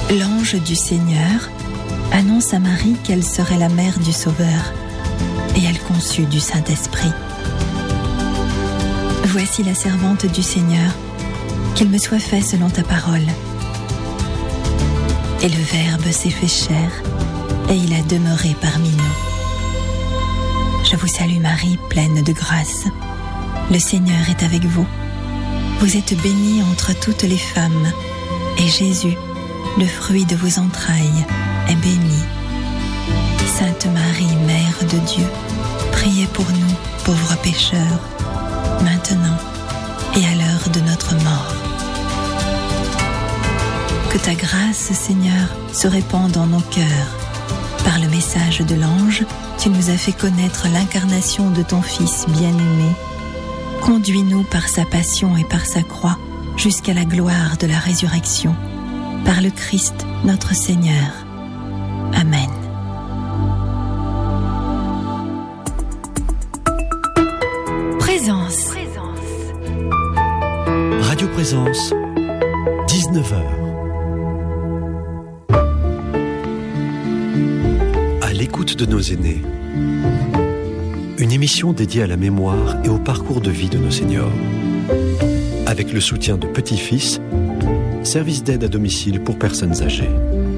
L'ange du Seigneur annonce à Marie qu'elle serait la mère du Sauveur, et elle conçut du Saint-Esprit. Voici la servante du Seigneur, qu'il me soit fait selon ta parole. Et le Verbe s'est fait chair, et il a demeuré parmi nous. Je vous salue Marie, pleine de grâce. Le Seigneur est avec vous. Vous êtes bénie entre toutes les femmes, et Jésus, le fruit de vos entrailles, est béni. Sainte Marie, Mère de Dieu, priez pour nous, pauvres pécheurs, maintenant et à l'heure de notre mort. Que ta grâce, Seigneur, se répande en nos cœurs. Par le message de l'ange, tu nous as fait connaître l'incarnation de ton Fils bien-aimé. Conduis-nous par sa passion et par sa croix jusqu'à la gloire de la résurrection. Par le Christ, notre Seigneur. Amen. Présence. Radio Présence, 19h. À l'écoute de nos aînés. Une émission dédiée à la mémoire et au parcours de vie de nos seniors. Avec le soutien de Petit Fils, service d'aide à domicile pour personnes âgées.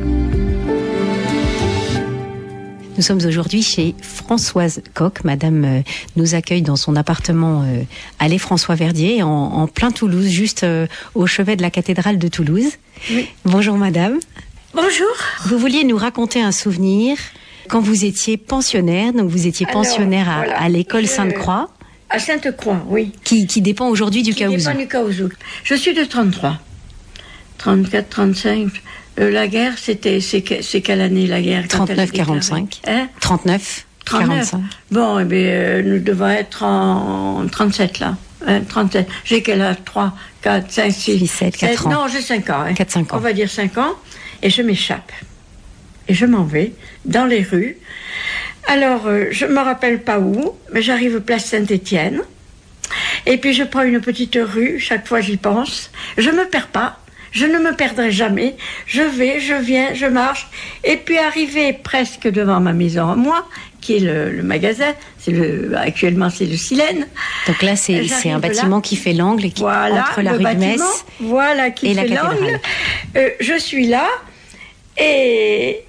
Nous sommes aujourd'hui chez Françoise Coq. Madame nous accueille dans son appartement allée François-Verdier, en plein Toulouse, juste au chevet de la cathédrale de Toulouse. Oui. Bonjour madame. Bonjour. Vous vouliez nous raconter un souvenir quand vous étiez pensionnaire, donc vous étiez pensionnaire à l'école Sainte-Croix. À Sainte-Croix, oui. Qui dépend aujourd'hui du Caousou. Qui dépend du Caousou. Je suis de 33. 34, 35. La guerre, c'est quelle année la guerre? 39-45. Hein? 39. 45. Bon, eh bien, nous devons être en 37 là. 37. J'ai quel âge? 3, 4, 5, 6, 7, 4 ans. Non, j'ai 5 ans. Hein. 4-5 ans. On va dire 5 ans. Et je m'échappe. Et je m'en vais dans les rues. Alors, je ne me rappelle pas où, mais j'arrive place Saint-Étienne. Et puis je prends une petite rue, chaque fois j'y pense. Je ne me perds pas. Je ne me perdrai jamais. Je vais, je viens, je marche. Et puis arrivé presque devant ma maison à moi, qui est le magasin, actuellement c'est le Silène. Donc là c'est un bâtiment là, qui fait l'angle et qui entre la rue de Metz qui et la cathédrale. Je suis là et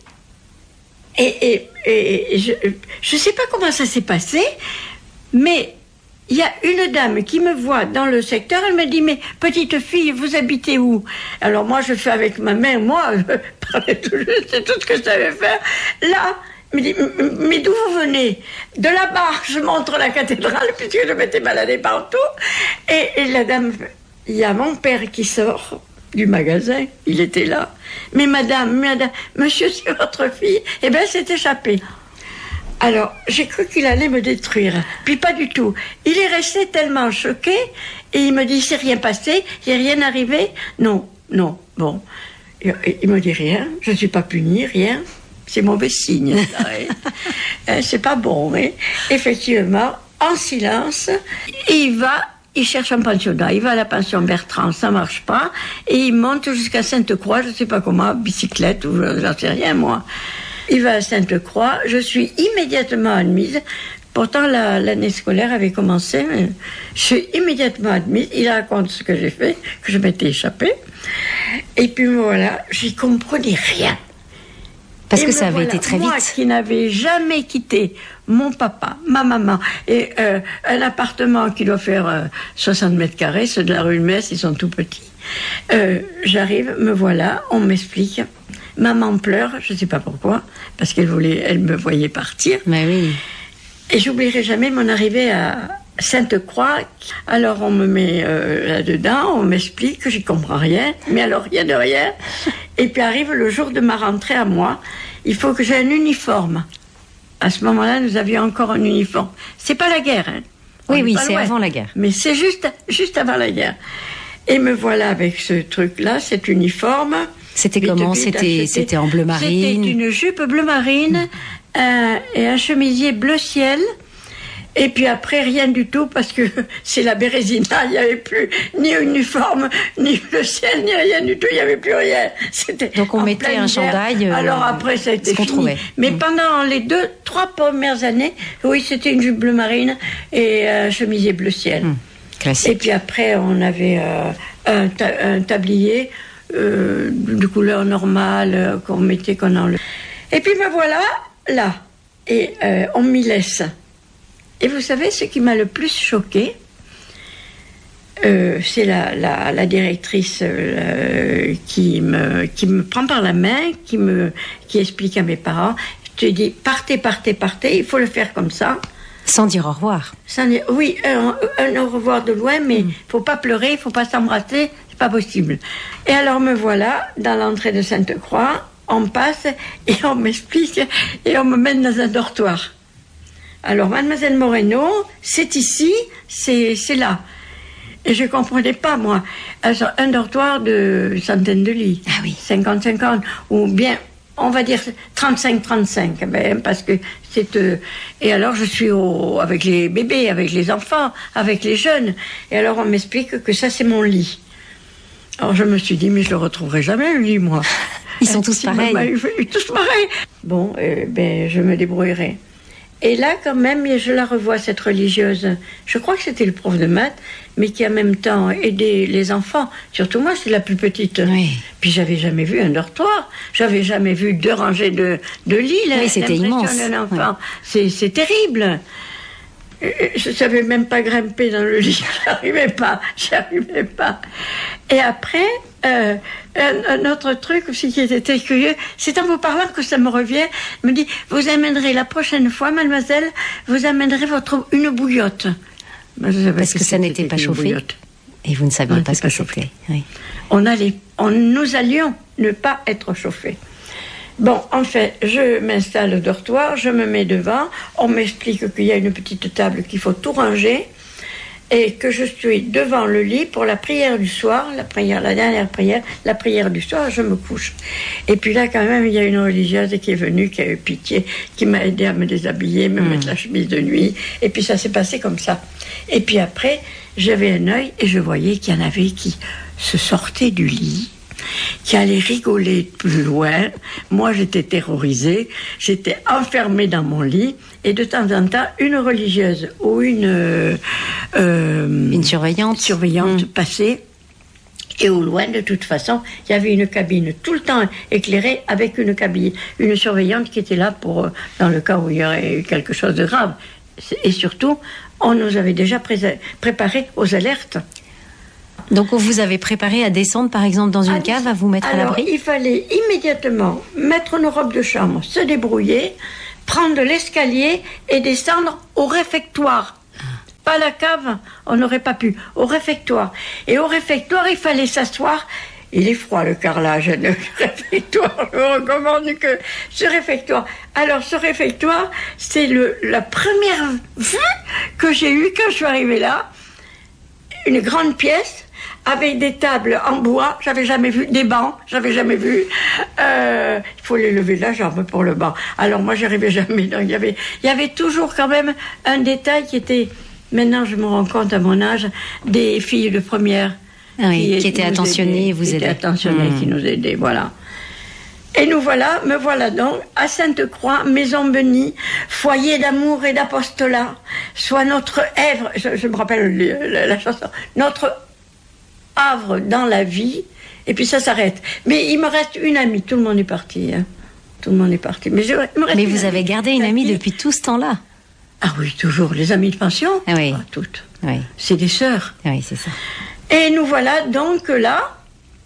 je sais pas comment ça s'est passé, mais il y a une dame qui me voit dans le secteur, elle me dit « Mais petite fille, vous habitez où ?» Alors moi, je fais avec ma main, je parlais tout juste, c'est tout ce que je savais faire. Là, elle me dit « Mais d'où vous venez ?» De là-bas, je montre la cathédrale, puisque je m'étais baladée partout. Et la dame, il y a mon père qui sort du magasin, il était là. « Mais madame, monsieur, c'est votre fille ?» Eh bien, elle s'est échappée. Alors, j'ai cru qu'il allait me détruire. Puis pas du tout. Il est resté tellement choqué, et il me dit, c'est rien passé, il n'y a rien arrivé. Non, bon. Il me dit rien, je ne suis pas punie, rien. C'est mauvais signe, ça, c'est pas bon, hein. Effectivement, en silence, il cherche un pensionnat, il va à la pension Bertrand, ça marche pas, et il monte jusqu'à Sainte-Croix, je ne sais pas comment, bicyclette, ou j'en sais rien, moi. Il va à Sainte-Croix, je suis immédiatement admise. Pourtant, l'année scolaire avait commencé, mais je suis immédiatement admise. Il raconte ce que j'ai fait, que je m'étais échappée. Et puis voilà, j'y comprenais rien. Parce que ça avait été très vite. Moi qui n'avais jamais quitté mon papa, ma maman, et un appartement qui doit faire 60 mètres carrés, ceux de la rue de Metz, ils sont tout petits. J'arrive, me voilà, on m'explique. Maman pleure, je ne sais pas pourquoi, parce elle me voyait partir. Mais oui. Et j'oublierai jamais mon arrivée à Sainte-Croix. Alors on me met là-dedans, on m'explique que j'y comprends rien, mais alors rien de rien. Et puis arrive le jour de ma rentrée à moi, il faut que j'ai un uniforme. À ce moment-là, nous avions encore un uniforme. C'est pas la guerre, hein. Oui, c'est avant la guerre. Mais c'est juste avant la guerre. Et me voilà avec ce truc-là, cet uniforme. C'était comment? C'était en bleu marine? C'était une jupe bleu marine et un chemisier bleu ciel. Et puis après, rien du tout, parce que c'est la Bérésina, il n'y avait plus ni uniforme, ni le ciel, ni rien du tout, il n'y avait plus rien. C'était donc on mettait un chandail. Alors après, ça a été fini. Trouvait. Mais pendant les 3 premières années, oui, c'était une jupe bleu marine et un chemisier bleu ciel. Classique. Et puis après, on avait un tablier de couleur normale qu'on mettait, qu'on enlevait. Et puis me voilà là, et on m'y laisse. Et vous savez, ce qui m'a le plus choquée, c'est la directrice qui me prend par la main, qui explique à mes parents, je te dis, partez, il faut le faire comme ça. Sans dire au revoir. Oui, un au revoir de loin, mais il ne faut pas pleurer, il ne faut pas s'embrasser, c'est pas possible. Et alors me voilà dans l'entrée de Sainte-Croix, on passe et on m'explique et on me mène dans un dortoir. Alors, Mademoiselle Moreno, c'est ici, c'est là. Et je ne comprenais pas, moi. Alors, un dortoir de centaines de lits. Ah oui. 50-50, ou bien, on va dire 35-35, ben, parce que c'est... et alors, je suis avec les bébés, avec les enfants, avec les jeunes. Et alors, on m'explique que ça, c'est mon lit. Alors, je me suis dit, mais je ne le retrouverai jamais, le lit, moi. Ils sont tous pareils. Tous pareils. Bon, ben, je me débrouillerai. Et là, quand même, je la revois, cette religieuse. Je crois que c'était le prof de maths, mais qui, en même temps, aidait les enfants. Surtout moi, c'est la plus petite. Oui. Puis, j'avais jamais vu un dortoir. J'avais jamais vu 2 rangées de lits. Oui, c'était immense. D'un enfant. Oui. C'est terrible. Je ne savais même pas grimper dans le lit. J'y arrivais pas. Et après, un autre truc aussi qui était curieux, c'est en vous parlant que ça me revient. Il me dit, vous amènerez la prochaine fois, mademoiselle, vous amènerez une bouillotte. Parce que ça n'était pas chauffé. Bouillotte. Et vous ne saviez pas ce que c'était. Oui. Nous allions ne pas être chauffés. Bon, en fait, je m'installe au dortoir, je me mets devant, on m'explique qu'il y a une petite table qu'il faut tout ranger et que je suis devant le lit pour la prière du soir, la dernière prière, la prière du soir, je me couche. Et puis là, quand même, il y a une religieuse qui est venue, qui a eu pitié, qui m'a aidé à me déshabiller, me mettre la chemise de nuit, et puis ça s'est passé comme ça. Et puis après, j'avais un œil et je voyais qu'il y en avait qui se sortaient du lit, qui allait rigoler plus loin. Moi, j'étais terrorisée, j'étais enfermée dans mon lit, et de temps en temps, une religieuse ou une surveillante passait, et au loin, de toute façon, il y avait une cabine tout le temps éclairée avec une surveillante qui était là pour, dans le cas où il y aurait eu quelque chose de grave. Et surtout, on nous avait déjà préparé aux alertes. Donc, on vous avait préparé à descendre, par exemple, dans une cave, à vous mettre à l'abri ? Il fallait immédiatement mettre nos robes de chambre, se débrouiller, prendre l'escalier et descendre au réfectoire. Pas la cave, on n'aurait pas pu. Au réfectoire. Et au réfectoire, il fallait s'asseoir. Il est froid, le carrelage du réfectoire. Je vous recommande que ce réfectoire. Alors, ce réfectoire, c'est la première vue que j'ai eue quand je suis arrivée là. Une grande pièce avec des tables en bois, j'avais jamais vu, des bancs, j'avais jamais vu. Il faut les lever de la jambe pour le banc. Alors moi, j'arrivais jamais. Donc, il y avait toujours quand même un détail qui était, maintenant je me rends compte à mon âge, des filles de première. Ah oui, qui étaient attentionnées, vous aidaient. Qui nous aidaient, voilà. Et me voilà donc à Sainte-Croix, maison bénie, foyer d'amour et d'apostolat, soit notre Èvre, je me rappelle la chanson, notre havre dans la vie, et puis ça s'arrête. Mais il me reste une amie, tout le monde est parti. Hein. Tout le monde est parti. Mais vous avez gardé une amie depuis tout ce temps-là ? Ah oui, toujours. Les amies de pension ? Ah oui. Toutes. Oui. C'est des sœurs. Oui, c'est ça. Et nous voilà donc là,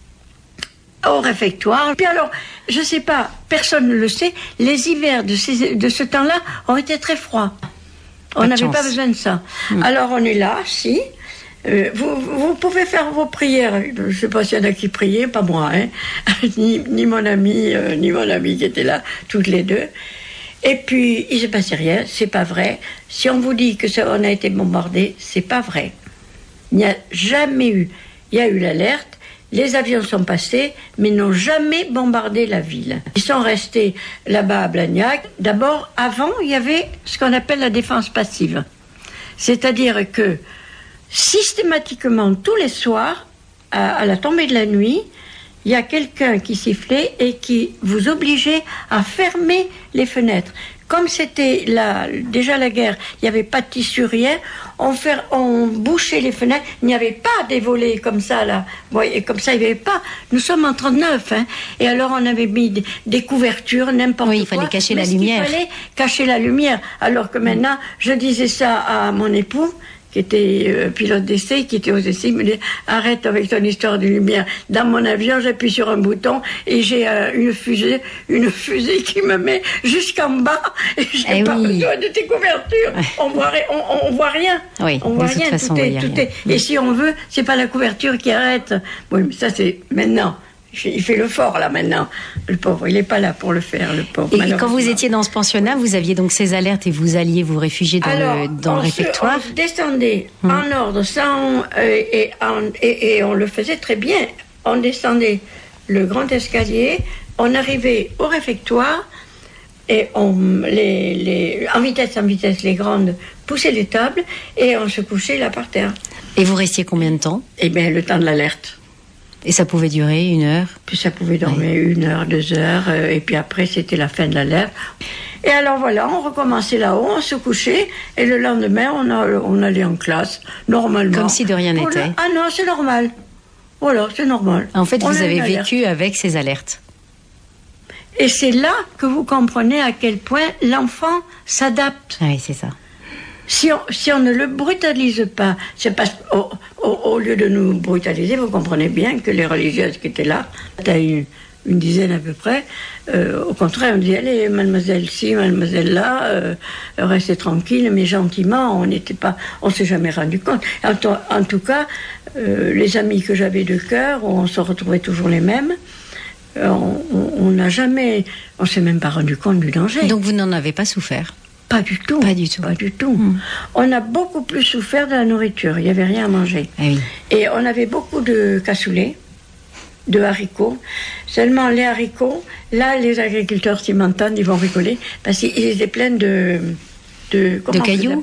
au réfectoire. Puis alors, je ne sais pas, personne ne le sait, les hivers de ce temps-là ont été très froids. On n'avait pas besoin de ça. Alors on est là, si. Vous pouvez faire vos prières. Je ne sais pas s'il y en a qui priaient, pas moi, hein. ni mon ami qui était là, toutes les deux. Et puis, il ne se passait rien, c'est pas vrai. Si on vous dit qu'on a été bombardé, c'est pas vrai. Il n'y a jamais eu. Il y a eu l'alerte, les avions sont passés, mais n'ont jamais bombardé la ville. Ils sont restés là-bas à Blagnac. D'abord, avant, il y avait ce qu'on appelle la défense passive. C'est-à-dire que systématiquement, tous les soirs, à la tombée de la nuit, il y a quelqu'un qui sifflait et qui vous obligeait à fermer les fenêtres. Comme c'était déjà la guerre, il n'y avait pas de tissu, rien, on bouchait les fenêtres, il n'y avait pas des volets comme ça, là. Et comme ça, il n'y avait pas. Nous sommes en 39, hein. Et alors, on avait mis des couvertures, n'importe quoi. Oui, il fallait cacher la lumière. Il fallait cacher la lumière. Alors que maintenant, je disais ça à mon époux, qui était pilote d'essai, qui était aux essais, il me dit « Arrête avec ton histoire de lumière. Dans mon avion, j'appuie sur un bouton et j'ai une fusée qui me met jusqu'en bas et j'ai pas besoin de tes couvertures. On voit rien. Oui, on voit de toute rien. façon, Tout est. Et si on veut, c'est pas la couverture qui arrête. Oui, mais ça c'est maintenant. Il fait le fort, là, maintenant. Le pauvre, il n'est pas là pour le faire, le pauvre. Et quand vous étiez dans ce pensionnat, vous aviez donc ces alertes et vous alliez vous réfugier dans le réfectoire. On descendait en ordre, et on le faisait très bien. On descendait le grand escalier, on arrivait au réfectoire, et en vitesse, les grandes poussaient les tables, et on se couchait là par terre. Et vous restiez combien de temps? Eh bien, le temps de l'alerte. Et ça pouvait durer 1 heure? Puis ça pouvait durer 1 heure, 2 heures, et puis après c'était la fin de l'alerte. Et alors voilà, on recommençait là-haut, on se couchait, et le lendemain on allait en classe, normalement. Comme si de rien n'était. Ah non, c'est normal. Voilà, c'est normal. En fait, vous avez vécu avec ces alertes. Et c'est là que vous comprenez à quel point l'enfant s'adapte. Oui, c'est ça. Si on ne le brutalise pas, c'est parce qu'au lieu de nous brutaliser, vous comprenez bien que les religieuses qui étaient là, une dizaine à peu près, au contraire, on disait, allez, mademoiselle ci, mademoiselle là, restez tranquille, mais gentiment, on s'est jamais rendu compte. En tout cas, les amis que j'avais de cœur, on se retrouvait toujours les mêmes. On s'est même pas rendu compte du danger. Donc vous n'en avez pas souffert? Pas du tout. Pas du tout. Pas du tout. On a beaucoup plus souffert de la nourriture. Il n'y avait rien à manger. Ah oui. Et on avait beaucoup de cassoulet, de haricots. Seulement les haricots, là, les agriculteurs, s'ils m'entendent, ils vont rigoler, parce qu'ils étaient pleins de cailloux,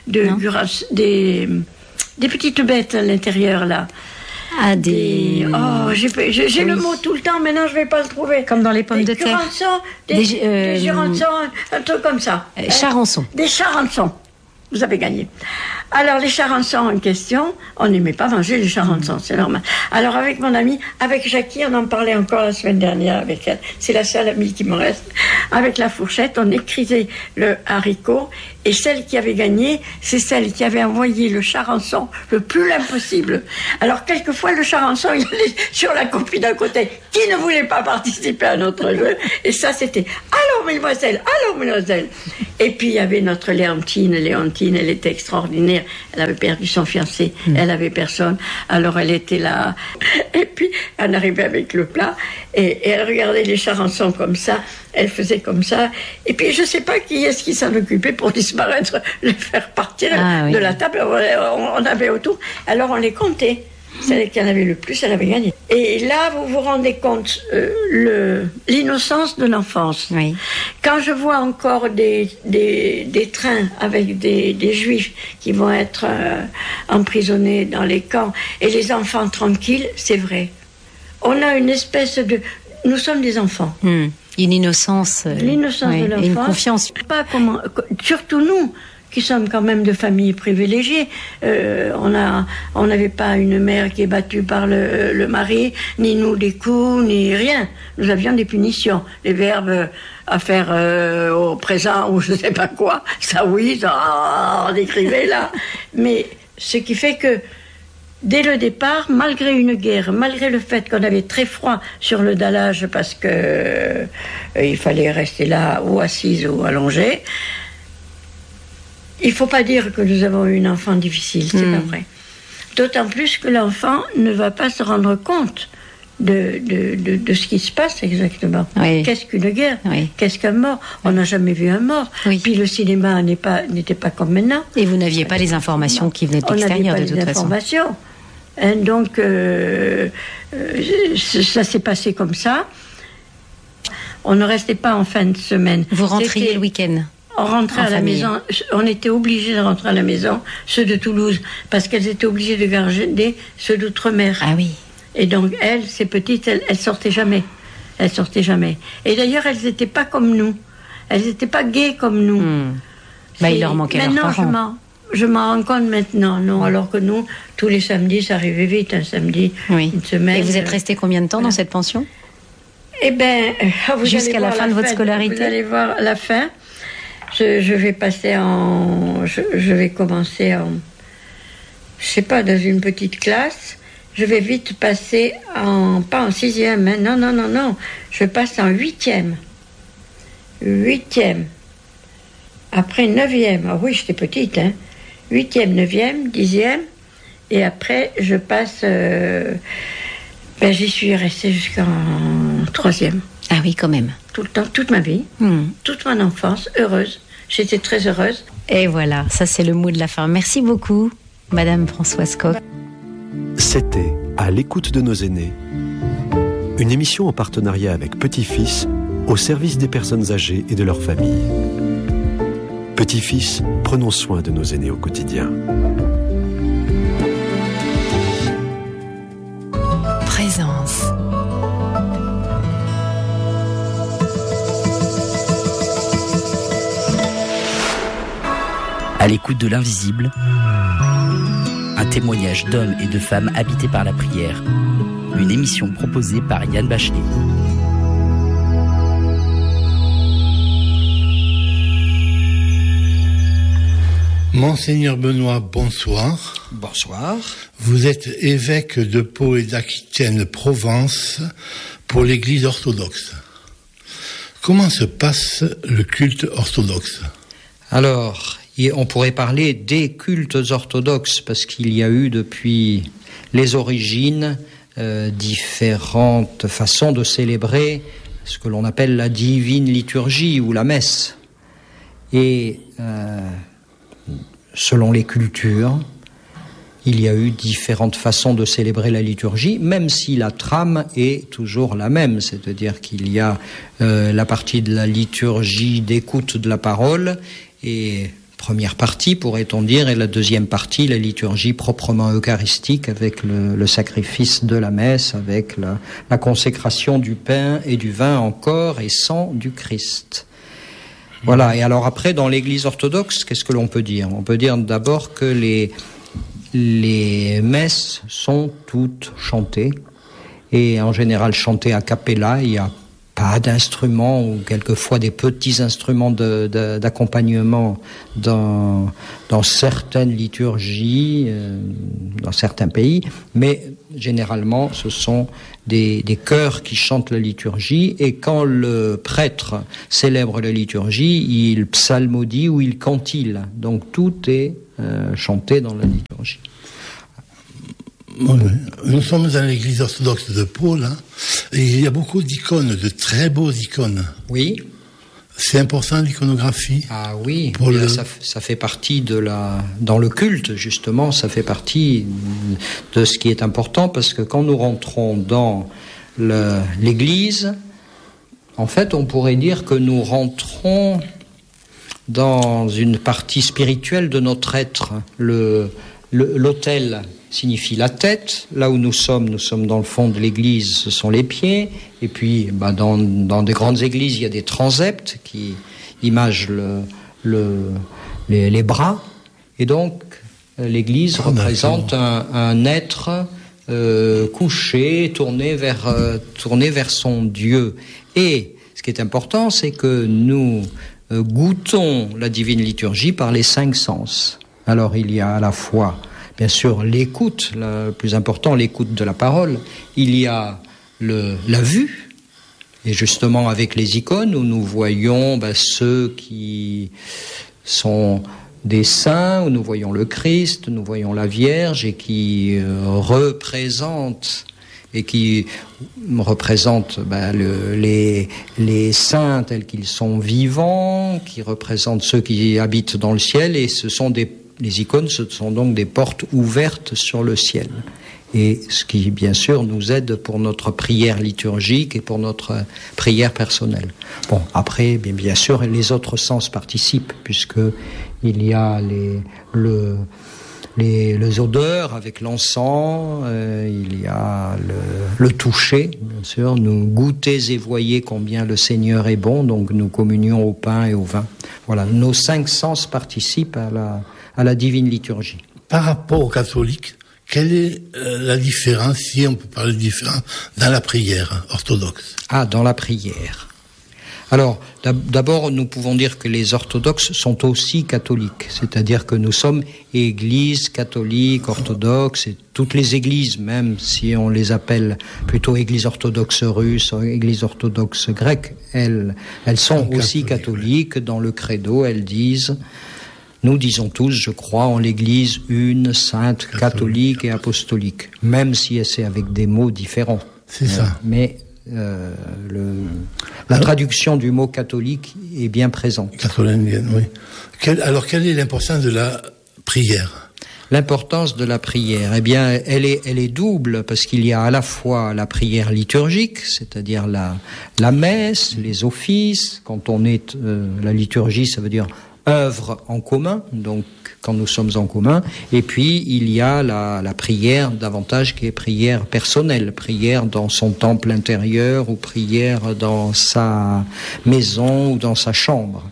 des petites bêtes à l'intérieur, là. Ah, j'ai le mot tout le temps, maintenant je ne vais pas le trouver. Comme dans les pommes de terre. Des jurançons, un truc comme ça. Charançons. Des charançons. Vous avez gagné. Alors, les charançons en question, on n'aimait pas manger les charançons, c'est normal. Alors, avec mon amie, avec Jackie, on en parlait encore la semaine dernière avec elle. C'est la seule amie qui me reste. Avec la fourchette, on écrisait le haricot. Et celle qui avait gagné, c'est celle qui avait envoyé le charançon le plus loin possible. Alors, quelquefois, le charançon, il allait sur la copine d'à côté, qui ne voulait pas participer à notre jeu. Et ça, c'était « Allô, mademoiselle, allô, mademoiselle !» Et puis, il y avait notre Léontine. Léontine, elle était extraordinaire. Elle avait perdu son fiancé. Elle avait personne. Alors, elle était là. Et puis, elle arrivait avec le plat. Et elle regardait les charançons comme ça. Elle faisait comme ça. Et puis, je ne sais pas qui est-ce qui s'en occupait pour disparaître, les faire partir de la table. On avait autour. Alors, on les comptait. Celle qui en avait le plus, elle avait gagné. Et là, vous vous rendez compte l'innocence de l'enfance. Oui. Quand je vois encore des trains avec des juifs qui vont être emprisonnés dans les camps et les enfants tranquilles, c'est vrai. On a une espèce de... Nous sommes des enfants. Une innocence. L'innocence de l'enfance. Et une confiance. Surtout nous, qui sommes quand même de familles privilégiées. On n'avait pas une mère qui est battue par le mari, ni nous des coups, ni rien. Nous avions des punitions. Les verbes à faire au présent ou je ne sais pas quoi, ça oui, ça, on écrivait là. Mais ce qui fait que dès le départ, malgré une guerre, malgré le fait qu'on avait très froid sur le dallage parce que il fallait rester là ou assise ou allongée, il ne faut pas dire que nous avons eu une enfant difficile, c'est pas vrai. D'autant plus que l'enfant ne va pas se rendre compte de ce qui se passe exactement. Oui. Qu'est-ce qu'une guerre? Oui. Qu'est-ce qu'un mort? On n'a jamais vu un mort. Oui. Puis le cinéma n'était pas comme maintenant. Et vous n'aviez pas les informations qui venaient de l'extérieur, de toute façon. On n'avait pas les informations. Hein, donc, ça s'est passé comme ça. On ne restait pas en fin de semaine. Vous rentriez le week-end? on rentrait à la maison, on était obligés de rentrer à la maison, ceux de Toulouse, parce qu'elles étaient obligées de garder ceux d'outre-mer. Ah oui. Et donc, elles, ces petites, elles sortaient jamais. Elles sortaient jamais. Et d'ailleurs, elles n'étaient pas comme nous. Elles n'étaient pas gaies comme nous. Il leur manquait leurs parents. Maintenant, je m'en rends compte maintenant, non. Alors que nous, tous les samedis, ça arrivait vite, un samedi, une semaine. Et vous êtes resté combien de temps dans cette pension? Eh bien, jusqu'à la fin de votre scolarité. Vous allez voir la fin. Je vais passer je vais commencer je sais pas, dans une petite classe. Je vais vite passer pas en 6e, hein, non. Je passe en 8e. 8e. Après 9e. Ah oui, j'étais petite, hein. 8e, 9e, 10e. Et après, je passe... j'y suis restée jusqu'en 3e. Ah oui, quand même. Tout le temps, toute ma vie. Toute mon enfance, heureuse. J'étais très heureuse. Et voilà, ça c'est le mot de la fin. Merci beaucoup, Madame Françoise Coq. C'était À l'écoute de nos aînés, une émission en partenariat avec Petit-Fils, au service des personnes âgées et de leurs familles. Petit-Fils, prenons soin de nos aînés au quotidien. Présence. À l'écoute de l'invisible, un témoignage d'hommes et de femmes habités par la prière. Une émission proposée par Yann Bachelet. Monseigneur Benoît, bonsoir. Bonsoir. Vous êtes évêque de Pau et d'Aquitaine-Provence pour l'Église orthodoxe. Comment se passe le culte orthodoxe ? Alors, on pourrait parler des cultes orthodoxes parce qu'il y a eu depuis les origines différentes façons de célébrer ce que l'on appelle la divine liturgie ou la messe. Et selon les cultures, il y a eu différentes façons de célébrer la liturgie, même si la trame est toujours la même, c'est-à-dire qu'il y a la partie de la liturgie d'écoute de la parole, et première partie, pourrait-on dire, et la deuxième partie, la liturgie proprement eucharistique, avec le sacrifice de la messe, avec la consécration du pain et du vin en corps et sang du Christ. Voilà, et alors après, dans l'Église orthodoxe, qu'est-ce que l'on peut dire ? On peut dire d'abord que les messes sont toutes chantées, et en général chantées a cappella. Il n'y a pas d'instruments, ou quelquefois des petits instruments d'accompagnement dans certaines liturgies, dans certains pays, mais généralement ce sont des chœurs qui chantent la liturgie, et quand le prêtre célèbre la liturgie, il psalmodie ou il cantile. Donc tout est chanté dans la liturgie. Nous sommes dans l'église orthodoxe de Pau, là, et il y a beaucoup d'icônes, de très beaux icônes. Oui. C'est important, l'iconographie. Ah oui, ça fait partie dans le culte, justement, ça fait partie de ce qui est important, parce que quand nous rentrons dans l'église, en fait, on pourrait dire que nous rentrons dans une partie spirituelle de notre être. L'autel signifie la tête. Là où nous sommes dans le fond de l'église, ce sont les pieds. Et puis, dans des grandes églises, il y a des transepts qui imagent les bras. Et donc, l'église représente un être couché, tourné vers son Dieu. Et ce qui est important, c'est que nous goûtons la divine liturgie par les 5 sens. Alors, il y a à la fois, bien sûr, l'écoute, le plus important, l'écoute de la parole. Il y a la vue, et justement avec les icônes, où nous voyons ceux qui sont des saints, où nous voyons le Christ, nous voyons la Vierge, et qui représentent les saints tels qu'ils sont vivants, qui représentent ceux qui habitent dans le ciel, et les icônes, ce sont donc des portes ouvertes sur le ciel. et ce qui, bien sûr, nous aide pour notre prière liturgique et pour notre prière personnelle. Bon, après, bien sûr, les autres sens participent, puisque il y a les odeurs avec l'encens, il y a le toucher, bien sûr, nous goûtez et voyez combien le Seigneur est bon, donc nous communions au pain et au vin. Voilà, nos 5 sens participent à la divine liturgie. Par rapport aux catholiques, quelle est la différence, si on peut parler de différence, dans la prière orthodoxe? Ah, dans la prière. Alors, d'abord, nous pouvons dire que les orthodoxes sont aussi catholiques, c'est-à-dire que nous sommes église catholique, orthodoxe, et toutes les églises, même si on les appelle plutôt église orthodoxe russe, église orthodoxe grecque, elles sont aussi catholiques. Dans le credo, elles disent, nous disons tous, je crois en l'église une, sainte, catholique et apostolique, même si c'est avec des mots différents. C'est ça. Mais la traduction du mot catholique est bien présente. Catholique, oui. Alors, quelle est l'importance de la prière? L'importance de la prière, eh bien, elle est double, parce qu'il y a à la fois la prière liturgique, c'est-à-dire la messe, les offices. Quand on est la liturgie, ça veut dire œuvre en commun, donc quand nous sommes en commun, et puis il y a la prière davantage qui est prière personnelle, prière dans son temple intérieur ou prière dans sa maison ou dans sa chambre.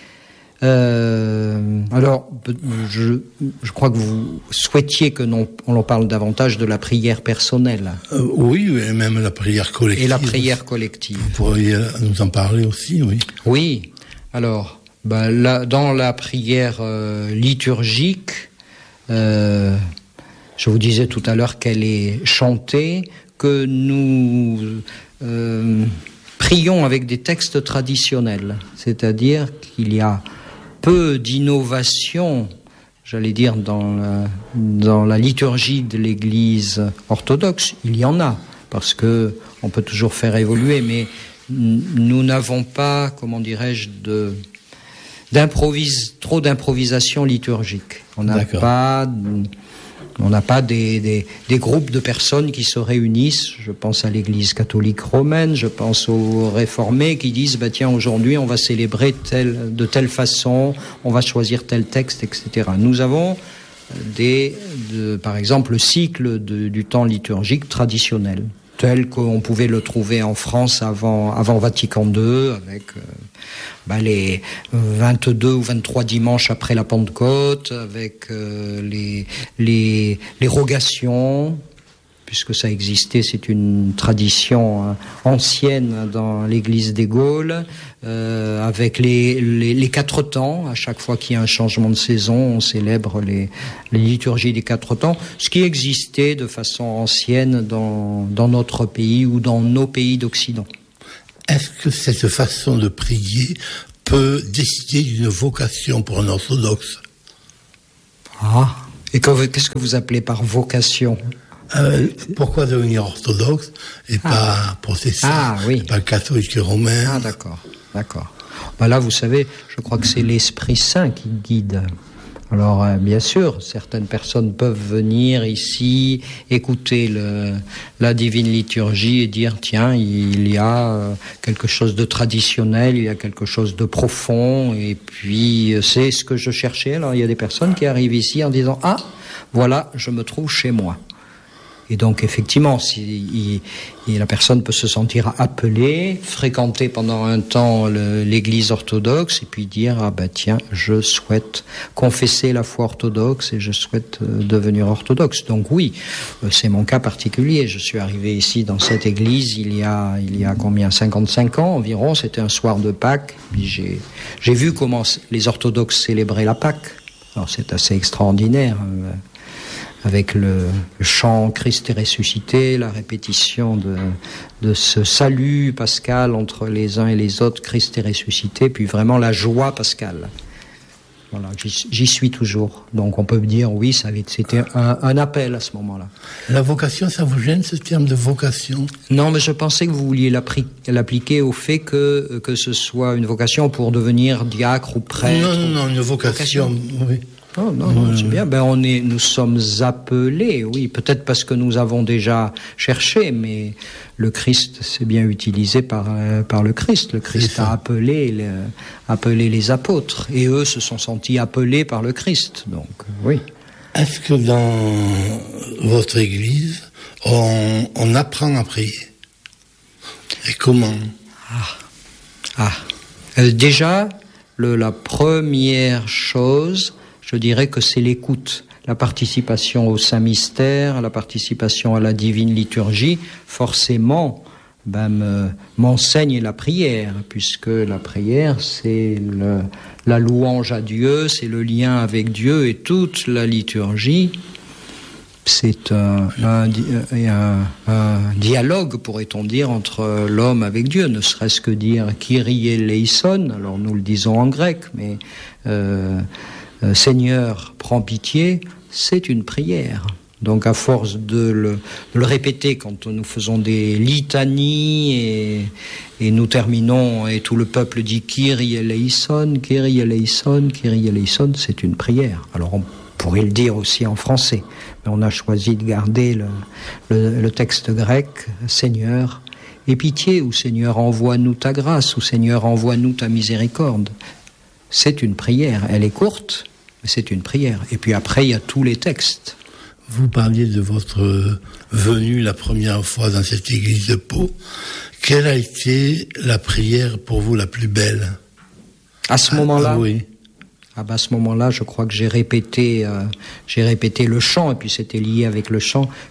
Alors, je crois que vous souhaitiez que on en parle davantage de la prière personnelle. Oui, et même la prière collective. Et la prière collective. Vous pourriez nous en parler aussi, oui. Oui, alors... dans la prière liturgique, je vous disais tout à l'heure qu'elle est chantée, que nous prions avec des textes traditionnels, c'est-à-dire qu'il y a peu d'innovation, j'allais dire, dans la liturgie de l'Église orthodoxe. Il y en a, parce que on peut toujours faire évoluer, mais nous n'avons pas, comment dirais-je, trop d'improvisation liturgique. On n'a pas des groupes de personnes qui se réunissent. Je pense à l'Église catholique romaine, je pense aux réformés qui disent tiens, aujourd'hui on va célébrer de telle façon, on va choisir tel texte, etc. Nous avons par exemple le cycle du temps liturgique traditionnel, tel qu'on pouvait le trouver en France avant Vatican II, avec les 22 ou 23 dimanches après la Pentecôte, avec les rogations, puisque ça existait, c'est une tradition ancienne dans l'Église des Gaules, avec les 4 temps. À chaque fois qu'il y a un changement de saison, on célèbre les liturgies des 4 temps, ce qui existait de façon ancienne dans notre pays ou dans nos pays d'Occident. Est-ce que cette façon de prier peut décider d'une vocation pour un orthodoxe? Ah, et qu'est-ce que vous appelez par vocation? Pourquoi devenir orthodoxe et pas protestant, pas catholique romain? Ah, d'accord. Là, vous savez, je crois que c'est l'Esprit Saint qui guide. Alors, bien sûr, certaines personnes peuvent venir ici, écouter la divine liturgie et dire, tiens, il y a quelque chose de traditionnel, il y a quelque chose de profond, et puis c'est ce que je cherchais. Alors, il y a des personnes qui arrivent ici en disant, ah, voilà, je me trouve chez moi. Et donc, effectivement, la personne peut se sentir appelée, fréquenter pendant un temps l'Église orthodoxe, et puis dire, tiens, je souhaite confesser la foi orthodoxe et je souhaite devenir orthodoxe. Donc oui, c'est mon cas particulier. Je suis arrivé ici dans cette église il y a combien, 55 ans environ. C'était un soir de Pâques. Puis j'ai vu comment les orthodoxes célébraient la Pâque. Alors c'est assez extraordinaire, avec le chant Christ est ressuscité, la répétition de ce salut pascal entre les uns et les autres, Christ est ressuscité, puis vraiment la joie pascale. Voilà, j'y suis toujours. Donc on peut dire, oui, c'était un appel à ce moment-là. La vocation, ça vous gêne, ce terme de vocation? Non, mais je pensais que vous vouliez l'appliquer au fait que ce soit une vocation pour devenir diacre ou prêtre. Non, une vocation. Oui. Non, c'est bien. Nous sommes appelés, oui, peut-être parce que nous avons déjà cherché, mais le Christ, c'est bien utilisé par le Christ. Le Christ a appelé les apôtres, et eux se sont sentis appelés par le Christ. Donc, oui. Est-ce que dans votre Église, on apprend à prier? Et comment? Déjà, la première chose, je dirais que c'est l'écoute, la participation au Saint-Mystère, la participation à la divine liturgie, forcément m'enseigne la prière, puisque la prière, c'est la louange à Dieu, c'est le lien avec Dieu, et toute la liturgie, c'est un dialogue, pourrait-on dire, entre l'homme avec Dieu, ne serait-ce que dire « Kyrie eleison », alors nous le disons en grec, mais « Seigneur, prends pitié », c'est une prière. Donc à force de le répéter quand nous faisons des litanies et nous terminons et tout le peuple dit « Kyrie eleison, Kyrie eleison, Kyrie eleison », c'est une prière. Alors on pourrait le dire aussi en français, mais on a choisi de garder le texte grec, Seigneur, aie pitié, ou Seigneur, envoie-nous ta grâce, ou Seigneur, envoie-nous ta miséricorde. C'est une prière, elle est courte, mais c'est une prière. Et puis après, il y a tous les textes. Vous parliez de votre venue la première fois dans cette église de Pau. Quelle a été la prière pour vous la plus belle? À ce moment-là? Oui. À ce moment-là, je crois que j'ai répété le chant, et puis c'était lié avec le chant.